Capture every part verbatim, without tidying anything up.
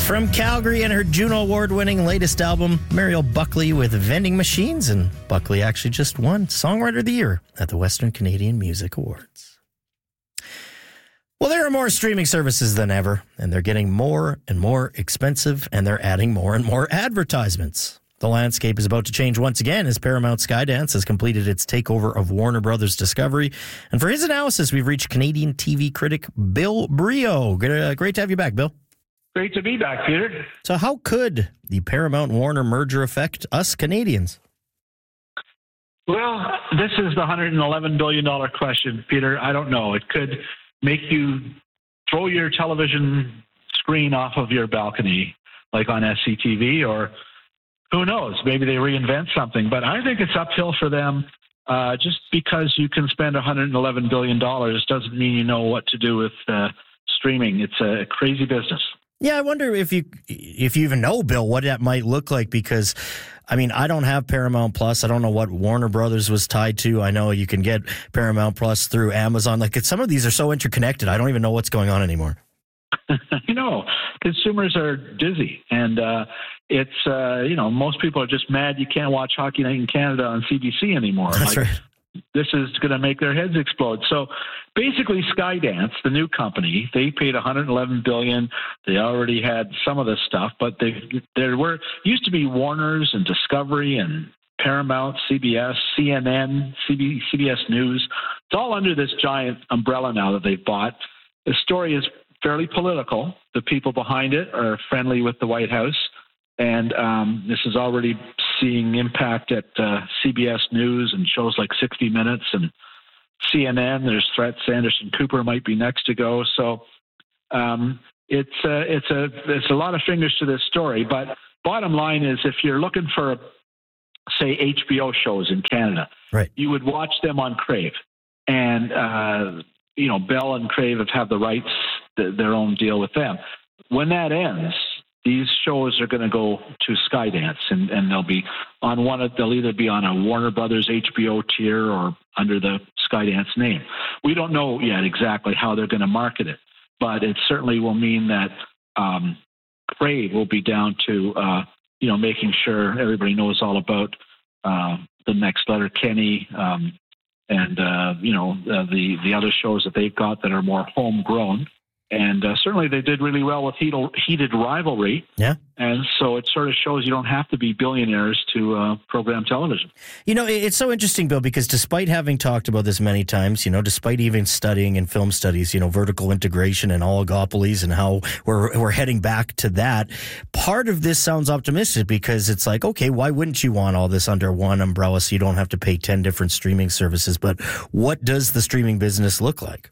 From Calgary and her Juno Award-winning latest album, Mariel Buckley with Vending Machines, and Buckley actually just won Songwriter of the Year at the Western Canadian Music Awards. Well, there are more streaming services than ever, and they're getting more and more expensive, and they're adding more and more advertisements. The landscape is about to change once again as Paramount Skydance has completed its takeover of Warner Brothers Discovery. And for his analysis, we've reached Canadian T V critic Bill Brio. Great to have you back, Bill. Great to be back, Peter. So how could the Paramount-Warner merger affect us Canadians? Well, this is the one hundred eleven billion dollars question, Peter. I don't know. It could make you throw your television screen off of your balcony, like on S C T V, or who knows, maybe they reinvent something. But I think it's uphill for them. Uh, just because you can spend one hundred eleven billion dollars doesn't mean you know what to do with uh, streaming. It's a crazy business. Yeah, I wonder if you if you even know, Bill, what that might look like, because, I mean, I don't have Paramount Plus. I don't know what Warner Brothers was tied to. I know you can get Paramount Plus through Amazon. Like, some of these are so interconnected, I don't even know what's going on anymore. You know, consumers are dizzy, and uh, it's, uh, you know, most people are just mad you can't watch Hockey Night in Canada on C B C anymore. That's like, right. This is going to make their heads explode. So basically Skydance, the new company, they paid one hundred eleven billion dollars. They already had some of this stuff, but they there were used to be Warner's and Discovery and Paramount, C B S, C N N, C B, C B S News. It's all under this giant umbrella now that they've bought. The story is fairly political. The people behind it are friendly with the White House. And um, this is already seeing impact at uh, C B S News and shows like sixty minutes and C N N. There's threats Anderson Cooper might be next to go. So um, it's uh, it's a it's a lot of fingers to this story. But bottom line is, if you're looking for, say, H B O shows in Canada, right, you would watch them on Crave. And uh, you know, Bell and Crave have, have the rights, the, their own deal with them. When that ends, these shows are going to go to Skydance, and, and they'll be on one of, they'll either be on a Warner Brothers H B O tier or under the Skydance name. We don't know yet exactly how they're going to market it, but it certainly will mean that um, Crave will be down to, uh, you know, making sure everybody knows all about uh, the Next Letterkenny um, and, uh, you know, uh, the, the other shows that they've got that are more homegrown. And uh, certainly they did really well with Heated, heated Rivalry. Yeah. And so it sort of shows you don't have to be billionaires to uh, program television. You know, it's so interesting, Bill, because despite having talked about this many times, you know, despite even studying in film studies, you know, vertical integration and oligopolies and how we're we're heading back to that, part of this sounds optimistic because it's like, okay, why wouldn't you want all this under one umbrella so you don't have to pay ten different streaming services? But what does the streaming business look like?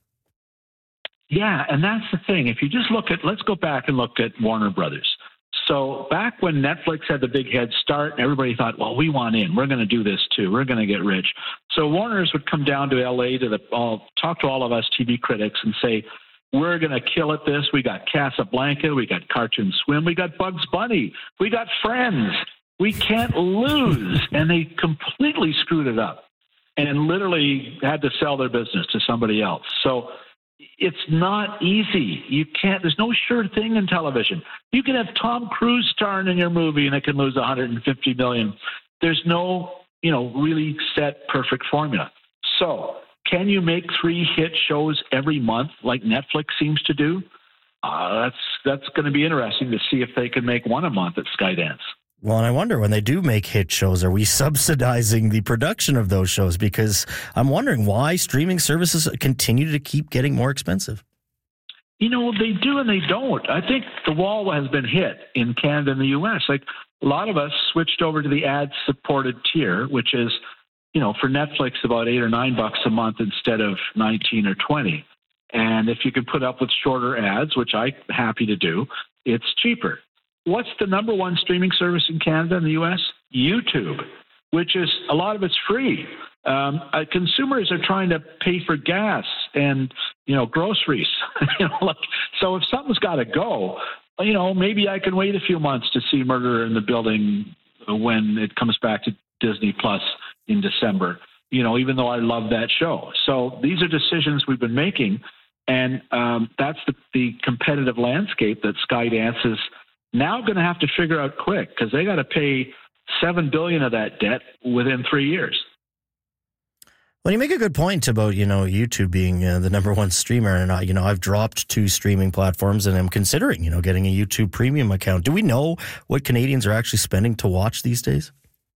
Yeah, and that's the thing. If you just look at, let's go back and look at Warner Brothers. So back when Netflix had the big head start, everybody thought, well, we want in. We're going to do this too. We're going to get rich. So Warner's would come down to L A to the, all, talk to all of us T V critics and say, we're going to kill at this. We got Casablanca. We got Cartoon Swim. We got Bugs Bunny. We got Friends. We can't lose. And they completely screwed it up and literally had to sell their business to somebody else. So it's not easy. You can't, there's no sure thing in television. You can have Tom Cruise starring in your movie and it can lose one hundred fifty million dollars. There's no, you know, really set perfect formula. So can you make three hit shows every month like Netflix seems to do? Uh, that's, that's going to be interesting to see if they can make one a month at Skydance. Well, and I wonder, when they do make hit shows, are we subsidizing the production of those shows? Because I'm wondering why streaming services continue to keep getting more expensive. You know, they do and they don't. I think the wall has been hit in Canada and the U S. Like, a lot of us switched over to the ad-supported tier, which is, you know, for Netflix about eight or nine bucks a month instead of nineteen or twenty. And if you can put up with shorter ads, which I'm happy to do, it's cheaper. What's the number one streaming service in Canada and the U S? YouTube, which is, a lot of it's free. Um, uh, consumers are trying to pay for gas and, you know, groceries. you know, like, so if something's got to go, you know, maybe I can wait a few months to see Murder in the Building when it comes back to Disney Plus in December, you know, even though I love that show. So these are decisions we've been making. And um, that's the, the competitive landscape that Skydance is now going to have to figure out quick because they got to pay seven billion dollars of that debt within three years. Well, you make a good point about, you know, YouTube being uh, the number one streamer. And, uh, you know, I've dropped two streaming platforms and I'm considering, you know, getting a YouTube premium account. Do we know what Canadians are actually spending to watch these days?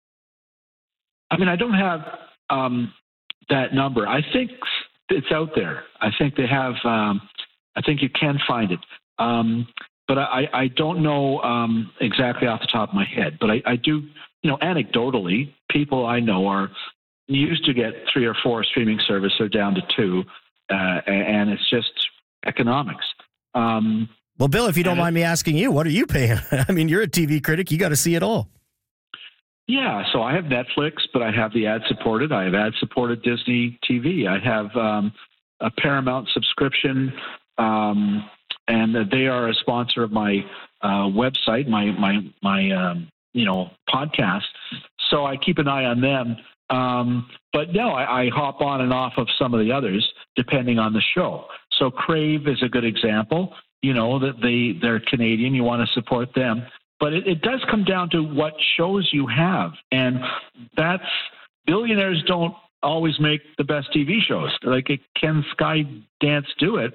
I mean, I don't have um, that number. I think it's out there. I think they have, um, I think you can find it. Um, but I, I don't know um, exactly off the top of my head. But I, I do, you know, anecdotally, people I know are used to get three or four streaming services. They're down to two. Uh, and it's just economics. Um, well, Bill, if you don't mind me asking you, what are you paying? I mean, you're a T V critic. You got to see it all. Yeah, so I have Netflix, but I have the ad-supported. I have ad-supported Disney T V. I have um, a Paramount subscription, um, and they are a sponsor of my uh, website, my my my um, you know podcast. So I keep an eye on them. Um, but no, I, I hop on and off of some of the others depending on the show. So Crave is a good example. You know that they they're Canadian. You want to support them. But it, it does come down to what shows you have. And that's, billionaires don't always make the best T V shows. Like, can Skydance do it?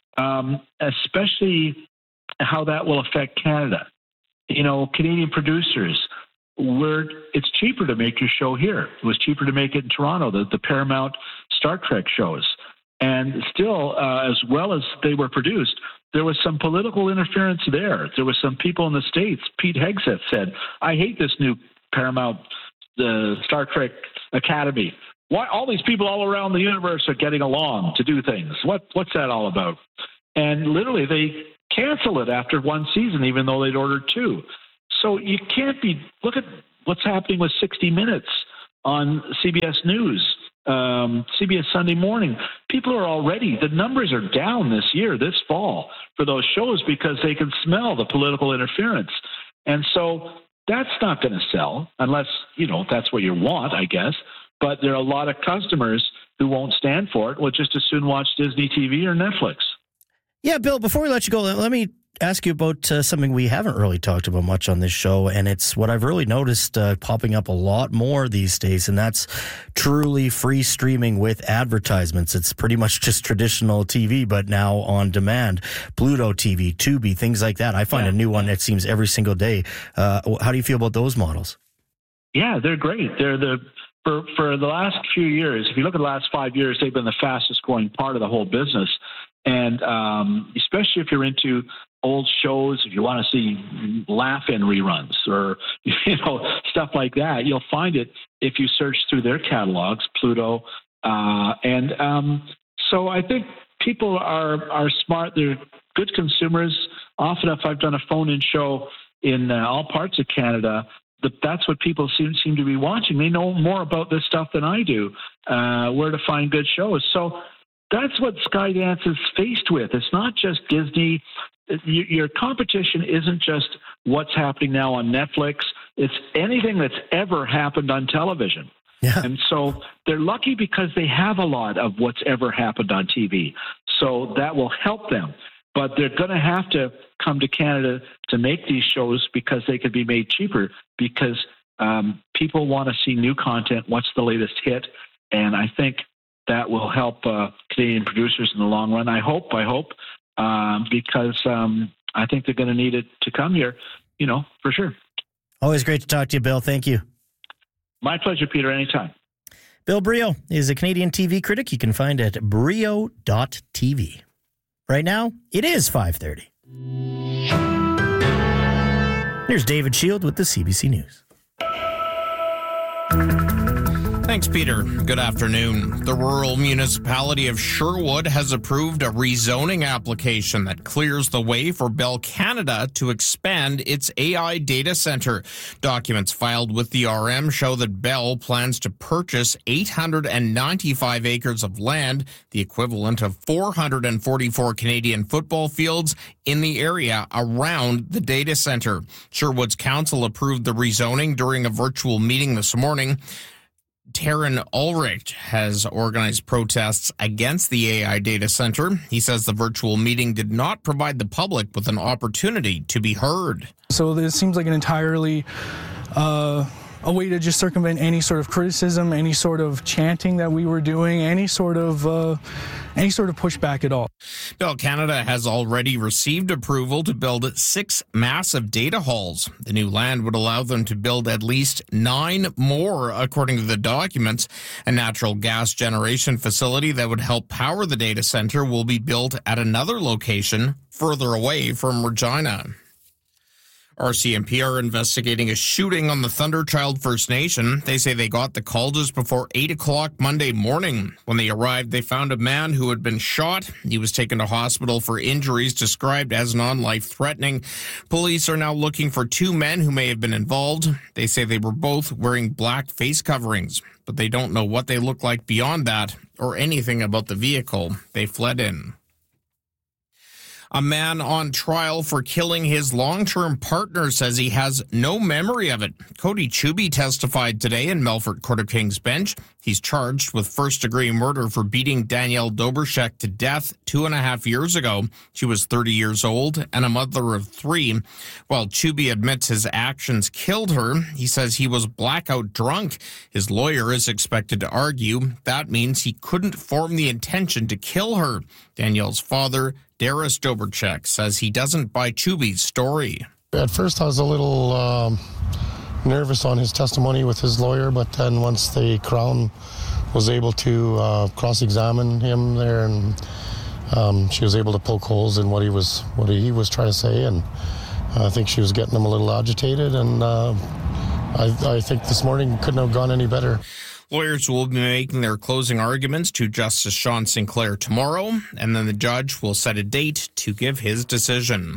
Um, especially how that will affect Canada. You know, Canadian producers, we're, it's cheaper to make your show here. It was cheaper to make it in Toronto, the, the Paramount Star Trek shows. And still, uh, as well as they were produced, there was some political interference there. There were some people in the States. Pete Hegseth said, I hate this new Paramount the Star Trek Academy. Why all these people all around the universe are getting along to do things? What What's that all about? And literally, they cancel it after one season, even though they'd ordered two. So you can't be – look at what's happening with sixty minutes on C B S News. Um, C B S Sunday Morning. People are already, the numbers are down this year, this fall, for those shows because they can smell the political interference. And so that's not going to sell unless, you know, that's what you want, I guess. But there are a lot of customers who won't stand for it, will just as soon watch Disney T V or Netflix. Yeah, Bill, before we let you go, let me ask you about uh, something we haven't really talked about much on this show, and it's what I've really noticed uh, popping up a lot more these days, and that's truly free streaming with advertisements. It's pretty much just traditional T V, but now on demand. Pluto T V, Tubi, things like that. I find yeah. a new one, it seems, every single day. Uh, how do you feel about those models? Yeah, they're great. They're the for for the last few years, if you look at the last five years, they've been the fastest growing part of the whole business. And um, especially if you're into old shows, if you want to see laugh-in reruns or, you know, stuff like that, you'll find it if you search through their catalogs, Pluto. Uh, and um, so I think people are are smart. They're good consumers. Often if I've done a phone-in show in uh, all parts of Canada, that that's what people seem, seem to be watching. They know more about this stuff than I do, uh, where to find good shows. So that's what Skydance is faced with. It's not just Disney. Your competition isn't just what's happening now on Netflix. It's anything that's ever happened on television. Yeah. And so they're lucky because they have a lot of what's ever happened on T V. So that will help them. But they're going to have to come to Canada to make these shows because they could be made cheaper because um, people want to see new content. What's the latest hit? And I think that will help uh, Canadian producers in the long run. I hope, I hope, um, because um, I think they're going to need it to come here, you know, for sure. Always great to talk to you, Bill. Thank you. My pleasure, Peter, anytime. Bill Brioux is a Canadian T V critic you can find at brio dot t v. Right now, it is five thirty. Here's David Shield with the C B C News. Thanks, Peter. Good afternoon. The rural municipality of Sherwood has approved a rezoning application that clears the way for Bell Canada to expand its A I data center. Documents filed with the R M show that Bell plans to purchase eight hundred ninety-five acres of land, the equivalent of four hundred forty-four Canadian football fields, in the area around the data center. Sherwood's council approved the rezoning during a virtual meeting this morning. Taryn Ulrich has organized protests against the A I data center. He says the virtual meeting did not provide the public with an opportunity to be heard. So it seems like an entirely uh, a way to just circumvent any sort of criticism, any sort of chanting that we were doing, any sort of uh, any sort of pushback at all. Bell Canada has already received approval to build six massive data halls. The new land would allow them to build at least nine more, according to the documents. A natural gas generation facility that would help power the data center will be built at another location further away from Regina. R C M P are investigating a shooting on the Thunderchild First Nation. They say they got the call just before eight o'clock Monday morning. When they arrived, they found a man who had been shot. He was taken to hospital for injuries described as non-life-threatening. Police are now looking for two men who may have been involved. They say they were both wearing black face coverings, but they don't know what they look like beyond that or anything about the vehicle they fled in. A man on trial for killing his long-term partner says he has no memory of it. Cody Chubby testified today in Melfort Court of King's Bench. He's charged with first-degree murder for beating Danielle Dobrschek to death two and a half years ago. She was thirty years old and a mother of three. While Chubby admits his actions killed her, he says he was blackout drunk. His lawyer is expected to argue that means he couldn't form the intention to kill her. Danielle's father, Darius Dobrschek, says he doesn't buy Chubby's story. At first I was a little um, nervous on his testimony with his lawyer, but then once the Crown was able to uh, cross-examine him there, and um, she was able to poke holes in what he was what he was trying to say, and I think she was getting him a little agitated, and uh, I, I think this morning couldn't have gone any better. Lawyers will be making their closing arguments to Justice Sean Sinclair tomorrow, and then the judge will set a date to give his decision.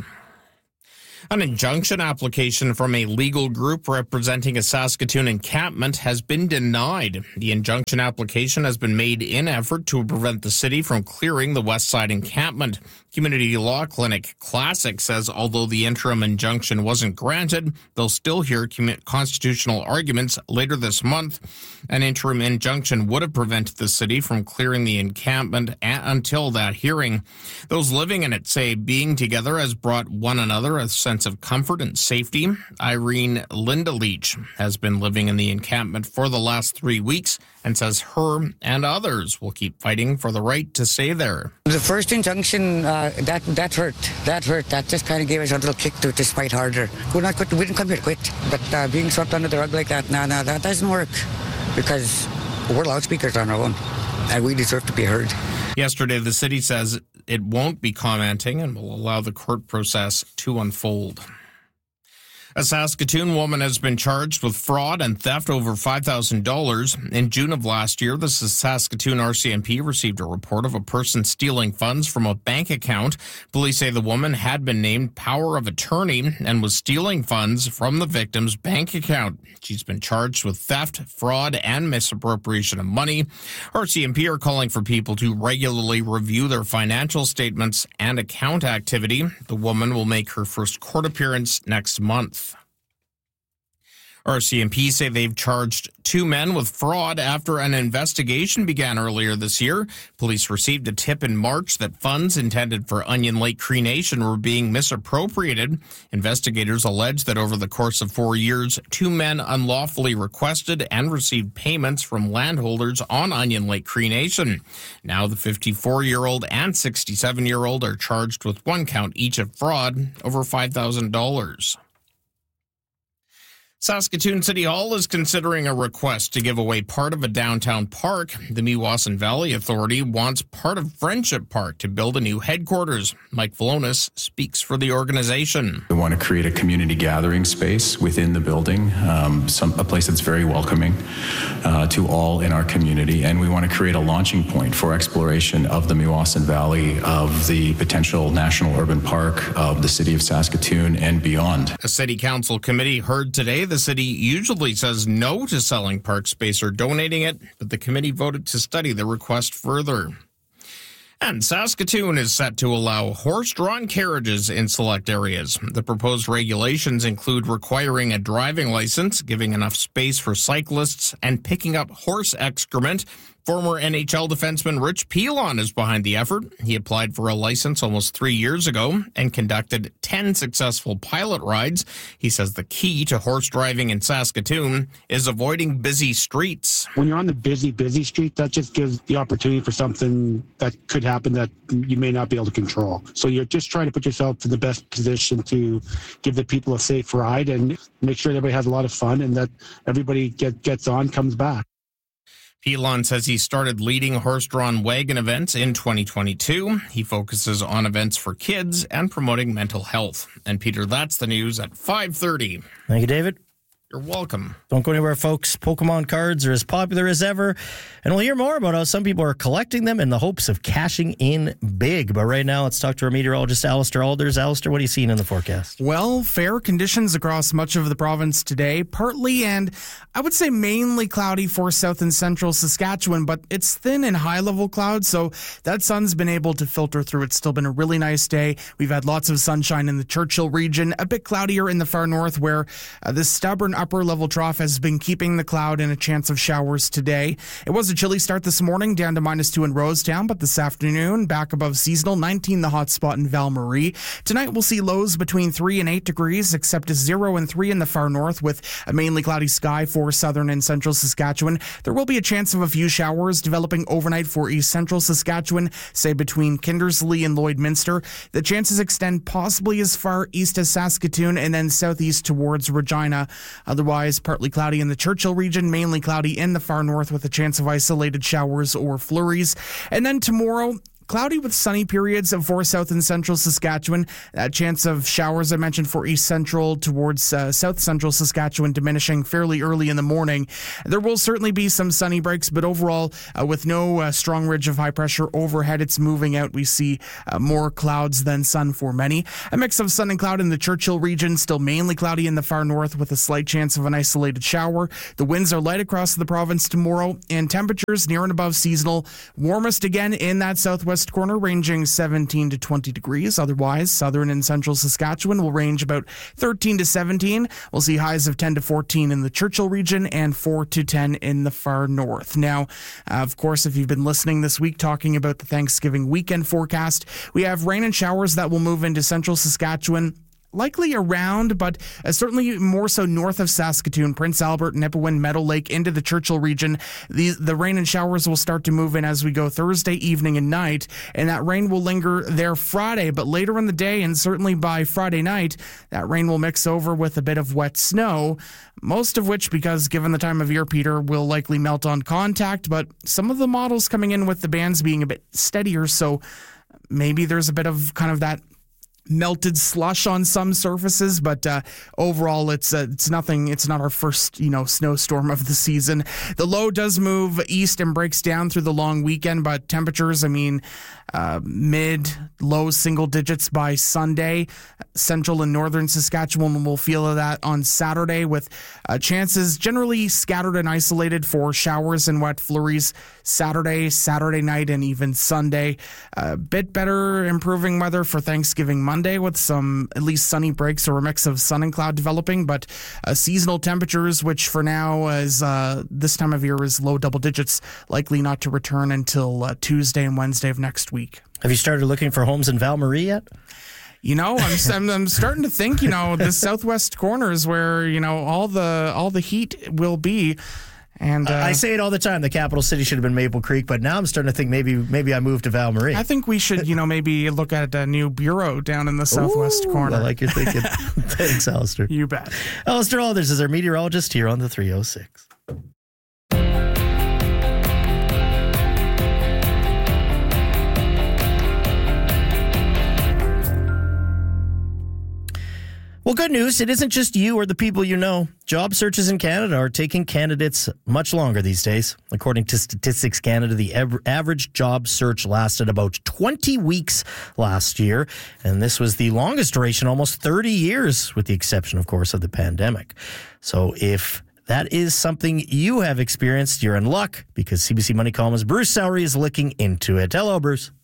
An injunction application from a legal group representing a Saskatoon encampment has been denied. The injunction application has been made in effort to prevent the city from clearing the West Side encampment. Community Law Clinic Classic says although the interim injunction wasn't granted, they'll still hear constitutional arguments later this month. An interim injunction would have prevented the city from clearing the encampment until that hearing. Those living in it say being together has brought one another a sense of comfort and safety. Irene Linda Leach has been living in the encampment for the last three weeks and says her and others will keep fighting for the right to stay there. The first injunction, uh, that that hurt. That hurt. That just kind of gave us a little kick to just fight harder. We're not quit. We didn't come here to quit. But uh, being swept under the rug like that, no, no, that doesn't work. Because we're loudspeakers on our own, and we deserve to be heard. Yesterday, the city says it won't be commenting and will allow the court process to unfold. A Saskatoon woman has been charged with fraud and theft over five thousand dollars. In June of last year, the Saskatoon R C M P received a report of a person stealing funds from a bank account. Police say the woman had been named power of attorney and was stealing funds from the victim's bank account. She's been charged with theft, fraud, and misappropriation of money. R C M P are calling for people to regularly review their financial statements and account activity. The woman will make her first court appearance next month. R C M P say they've charged two men with fraud after an investigation began earlier this year. Police received a tip in March that funds intended for Onion Lake Cree Nation were being misappropriated. Investigators allege that over the course of four years, two men unlawfully requested and received payments from landholders on Onion Lake Cree Nation. Now the fifty-four-year-old and sixty-seven-year-old are charged with one count each of fraud over five thousand dollars. Saskatoon City Hall is considering a request to give away part of a downtown park. The Meewasin Valley Authority wants part of Friendship Park to build a new headquarters. Mike Valonis speaks for the organization. We want to create a community gathering space within the building, um, some, a place that's very welcoming uh, to all in our community. And we want to create a launching point for exploration of the Meewasin Valley, of the potential national urban park, of the city of Saskatoon and beyond. A city council committee heard today the city usually says no to selling park space or donating it, but the committee voted to study the request further. And Saskatoon is set to allow horse-drawn carriages in select areas. The proposed regulations include requiring a driving license, giving enough space for cyclists, and picking up horse excrement. Former N H L defenseman Rich Pilon is behind the effort. He applied for a license almost three years ago and conducted ten successful pilot rides. He says the key to horse driving in Saskatoon is avoiding busy streets. When you're on the busy, busy street, that just gives the opportunity for something that could happen that you may not be able to control. So you're just trying to put yourself in the best position to give the people a safe ride and make sure everybody has a lot of fun and that everybody get, gets on, comes back. Pilon says he started leading horse-drawn wagon events in twenty twenty-two. He focuses on events for kids and promoting mental health. And Peter, that's the news at five thirty. Thank you, David. You're welcome. Don't go anywhere, folks. Pokemon cards are as popular as ever, and we'll hear more about how some people are collecting them in the hopes of cashing in big. But right now, let's talk to our meteorologist, Alistair Alders. Alistair, what are you seeing in the forecast? Well, fair conditions across much of the province today, partly and I would say mainly cloudy for south and central Saskatchewan, but it's thin and high-level clouds, so that sun's been able to filter through. It's still been a really nice day. We've had lots of sunshine in the Churchill region, a bit cloudier in the far north, where uh, this stubborn upper-level trough has been keeping the cloud and a chance of showers today. It was a chilly start this morning, down to minus two in Rosetown, but this afternoon, back above seasonal, nineteen the hot spot in Val-Marie. Tonight, we'll see lows between three and eight degrees, except zero and three in the far north, with a mainly cloudy sky for southern and central Saskatchewan. There will be a chance of a few showers developing overnight for east central Saskatchewan, say between Kindersley and Lloydminster. The chances extend possibly as far east as Saskatoon and then southeast towards Regina. Otherwise, partly cloudy in the Churchill region, mainly cloudy in the far north with a chance of isolated showers or flurries. And then tomorrow, cloudy with sunny periods for south and central Saskatchewan. A chance of showers I mentioned for east central towards uh, south central Saskatchewan diminishing fairly early in the morning. There will certainly be some sunny breaks, but overall, uh, with no uh, strong ridge of high pressure overhead, it's moving out. We see uh, more clouds than sun for many. A mix of sun and cloud in the Churchill region, still mainly cloudy in the far north with a slight chance of an isolated shower. The winds are light across the province tomorrow, and temperatures near and above seasonal. Warmest again in that southwest corner, ranging seventeen to twenty degrees. Otherwise, southern and central Saskatchewan will range about thirteen to seventeen. We'll see highs of ten to fourteen in the Churchill region and four to ten in the far north. Now, uh, of course, if you've been listening this week talking about the Thanksgiving weekend forecast, we have rain and showers that will move into central Saskatchewan. Likely around, but uh, certainly more so north of Saskatoon, Prince Albert, Nipawin, Meadow Lake, into the Churchill region. The, the rain and showers will start to move in as we go Thursday evening and night, and that rain will linger there Friday, but later in the day and certainly by Friday night, that rain will mix over with a bit of wet snow, most of which, because given the time of year, Peter, will likely melt on contact, but some of the models coming in with the bands being a bit steadier, so maybe there's a bit of kind of that melted slush on some surfaces, but uh, overall it's uh, it's nothing. It's not our first, you know, snowstorm of the season. The low does move east and breaks down through the long weekend, but temperatures, I mean, uh, mid, low single digits by Sunday. Central and northern Saskatchewan will feel that on Saturday, with uh, chances generally scattered and isolated for showers and wet flurries Saturday, Saturday night, and even Sunday. A bit better improving weather for Thanksgiving Monday with some at least sunny breaks or a mix of sun and cloud developing, but uh, seasonal temperatures, which for now is uh, this time of year is low double digits, likely not to return until uh, Tuesday and Wednesday of next week. Have you started looking for homes in Val-Marie yet? You know, I'm, I'm I'm starting to think, you know, the southwest corner is where, you know, all the all the heat will be. And uh, I say it all the time. The capital city should have been Maple Creek, but now I'm starting to think maybe maybe I moved to Val-Marie. I think we should, you know, maybe look at a new bureau down in the southwest Ooh, corner. I like your thinking. Thanks, Alistair. You bet. Alistair Alders is our meteorologist here on the three oh six. Well, good news. It isn't just you or the people you know. Job searches in Canada are taking candidates much longer these days. According to Statistics Canada, the average job search lasted about twenty weeks last year, and this was the longest duration, almost thirty years, with the exception, of course, of the pandemic. So if that is something you have experienced, you're in luck, because C B C Money columnist Bruce Sowery is looking into it. Hello, Bruce.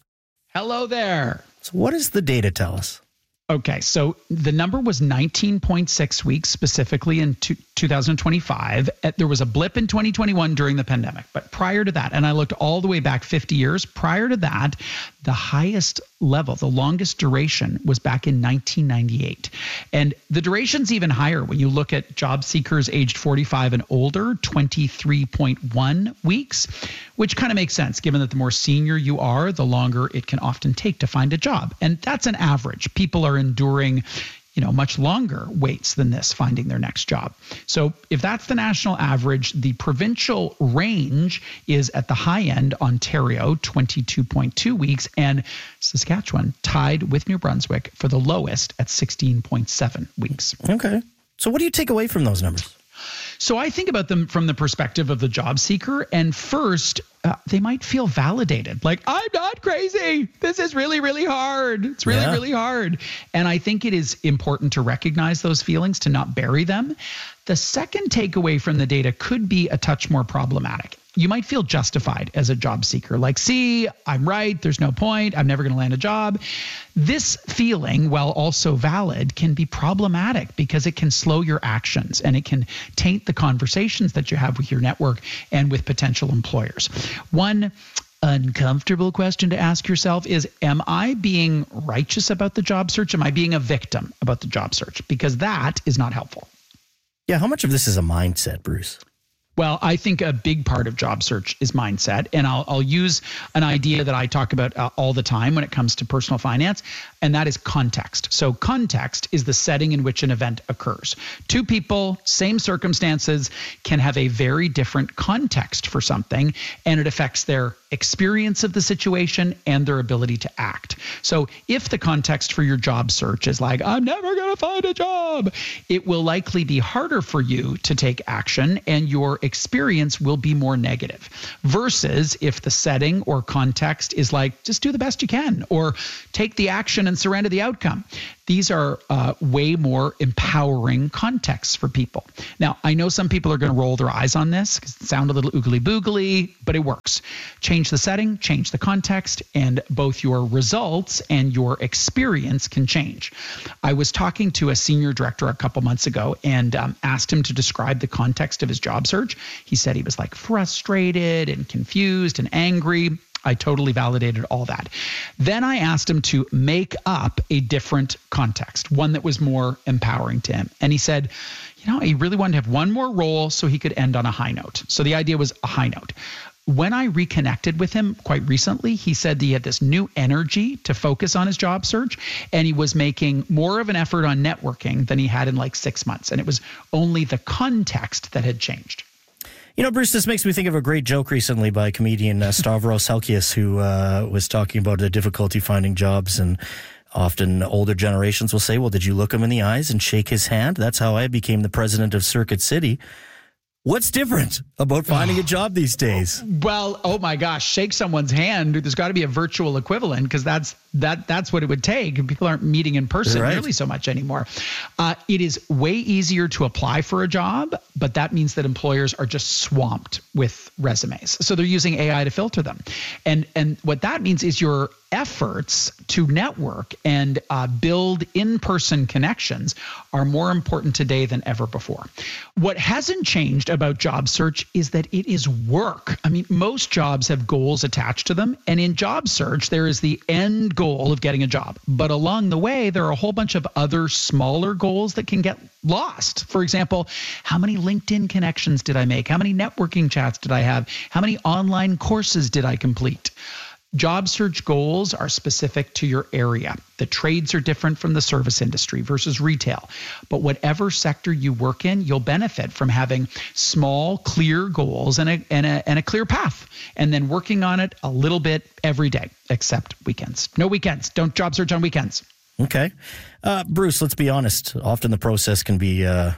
Hello there. So what does the data tell us? Okay, so the number was nineteen point six weeks specifically in two, two thousand twenty-five. There was a blip in twenty twenty-one during the pandemic, but prior to that, and I looked all the way back fifty years, prior to that, the highest level, the longest duration was back in nineteen ninety-eight. And the duration's even higher when you look at job seekers aged forty-five and older, twenty-three point one weeks, which kind of makes sense given that the more senior you are, the longer it can often take to find a job. And that's an average. People are enduring, you know, much longer waits than this finding their next job. So if that's the national average, the provincial range is at the high end, Ontario, twenty-two point two weeks, and Saskatchewan tied with New Brunswick for the lowest at sixteen point seven weeks. Okay. So what do you take away from those numbers? So I think about them from the perspective of the job seeker. And first, uh, they might feel validated. Like, I'm not crazy. This is really, really hard. It's really, yeah. really hard. And I think it is important to recognize those feelings, to not bury them. The second takeaway from the data could be a touch more problematic. You might feel justified as a job seeker, like, see, I'm right, there's no point, I'm never going to land a job. This feeling, while also valid, can be problematic because it can slow your actions and it can taint the conversations that you have with your network and with potential employers. One uncomfortable question to ask yourself is, am I being righteous about the job search? Am I being a victim about the job search? Because that is not helpful. Yeah, how much of this is a mindset, Bruce? Well, I think a big part of job search is mindset. And I'll, I'll use an idea that I talk about uh, all the time when it comes to personal finance, and that is context. So context is the setting in which an event occurs. Two people, same circumstances, can have a very different context for something, and it affects their experience of the situation and their ability to act. So if the context for your job search is like, I'm never going to find a job, it will likely be harder for you to take action and your experience will be more negative. Versus if the setting or context is like, just do the best you can or take the action and surrender the outcome. These are uh, way more empowering contexts for people. Now, I know some people are going to roll their eyes on this because it sounds a little oogly boogly, but it works. Change the setting, change the context, and both your results and your experience can change. I was talking to a senior director a couple months ago and um, asked him to describe the context of his job search. He said he was like frustrated and confused and angry. I totally validated all that. Then I asked him to make up a different context, one that was more empowering to him. And he said, you know, he really wanted to have one more role so he could end on a high note. So the idea was a high note. When I reconnected with him quite recently, he said he had this new energy to focus on his job search, and he was making more of an effort on networking than he had in like six months. And it was only the context that had changed. You know, Bruce, this makes me think of a great joke recently by comedian uh, Stavros Halkias, who uh, was talking about the difficulty finding jobs. And often older generations will say, well, did you look him in the eyes and shake his hand? That's how I became the president of Circuit City. What's different about finding a job these days? Well, oh my gosh, shake someone's hand. There's got to be a virtual equivalent because that's that that's what it would take. People aren't meeting in person right. nearly so much anymore. Uh, it is way easier to apply for a job, but that means that employers are just swamped with resumes. So they're using A I to filter them. And and what that means is your efforts to network and uh, build in-person connections are more important today than ever before. What hasn't changed about job search is that it is work. I mean, most jobs have goals attached to them. And in job search, there is the end goal of getting a job. But along the way, there are a whole bunch of other smaller goals that can get lost. For example, how many LinkedIn connections did I make? How many networking chats did I have? How many online courses did I complete? Job search goals are specific to your area. The trades are different from the service industry versus retail. But whatever sector you work in, you'll benefit from having small, clear goals and a, and a, and a clear path, and then working on it a little bit every day, except weekends. No weekends. Don't job search on weekends. Okay. Uh, Bruce, let's be honest. Often the process can be uh,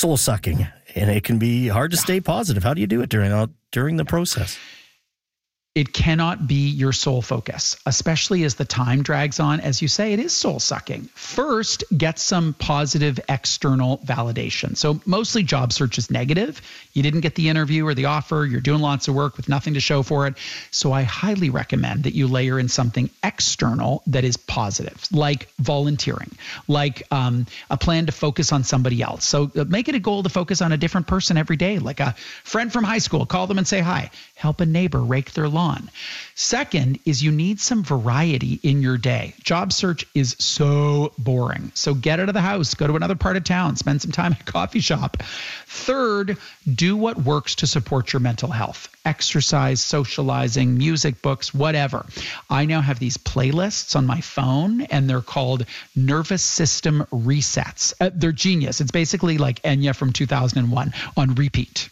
soul-sucking, and it can be hard to stay positive. How do you do it during, uh, during the process? It cannot be your sole focus, especially as the time drags on. As you say, it is soul sucking. First, get some positive external validation. So mostly job search is negative. You didn't get the interview or the offer. You're doing lots of work with nothing to show for it. So I highly recommend that you layer in something external that is positive, like volunteering, like um, a plan to focus on somebody else. So make it a goal to focus on a different person every day, like a friend from high school. Call them and say hi. Help a neighbor rake their lawn. Second is you need some variety in your day. Job search is so boring. So get out of the house, go to another part of town, spend some time at a coffee shop. Third, do what works to support your mental health. Exercise, socializing, music, books, whatever. I now have these playlists on my phone, and they're called nervous system resets. Uh, they're genius. It's basically like Enya from two thousand one on repeat.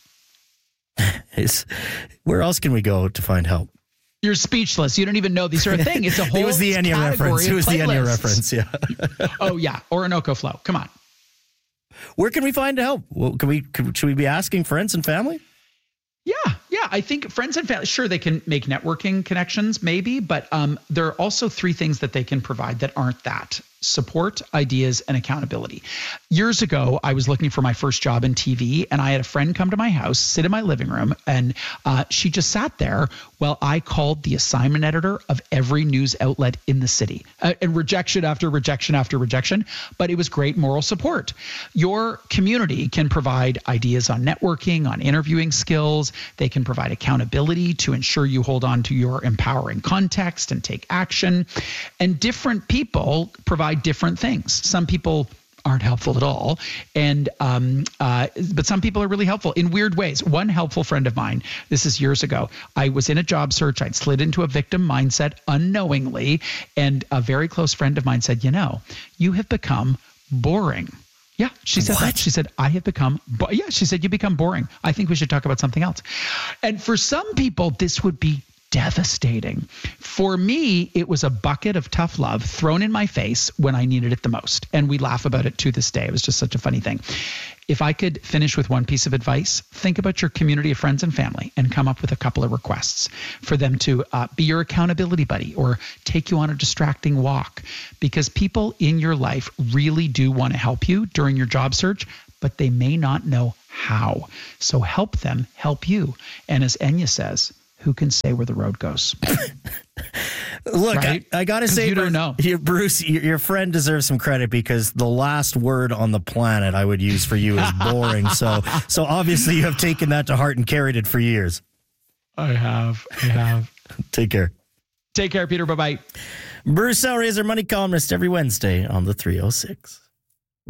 Is, where else can we go to find help? You're speechless. You don't even know these are a thing. It's a whole It was the Enya reference. It was the Enya reference, yeah. Oh, yeah. Orinoco Flow. Come on. Where can we find help? Well, can we, can, should we be asking friends and family? Yeah, yeah. I think friends and family, sure, they can make networking connections, maybe, but um, there are also three things that they can provide that aren't that. Support, ideas, and accountability. Years ago, I was looking for my first job in T V, and I had a friend come to my house, sit in my living room, and uh, she just sat there while I called the assignment editor of every news outlet in the city, uh, and rejection after rejection after rejection, but it was great moral support. Your community can provide ideas on networking, on interviewing skills. They can provide accountability to ensure you hold on to your empowering context and take action. And different people provide different things. Some people aren't helpful at all, and um, uh, but some people are really helpful in weird ways. One helpful friend of mine, this is years ago, I was in a job search. I'd slid into a victim mindset unknowingly, and a very close friend of mine said, you know, you have become boring. Yeah, she said What? that. She said, I have become, bo-. yeah, she said, you become boring. I think we should talk about something else. And for some people, this would be devastating. For me, it was a bucket of tough love thrown in my face when I needed it the most. And we laugh about it to this day. It was just such a funny thing. If I could finish with one piece of advice, think about your community of friends and family and come up with a couple of requests for them to uh, be your accountability buddy or take you on a distracting walk, because people in your life really do want to help you during your job search, but they may not know how. So help them help you. And as Enya says, who can say where the road goes? Look, Right? I, I got to say, you don't Bruce, know. you- Bruce, your, your friend deserves some credit, because the last word on the planet I would use for you is boring. so, so obviously you have taken that to heart and carried it for years. I have. I have. Take care. Take care, Peter. Bye-bye. Bruce Sower is our money columnist every Wednesday on the three oh six.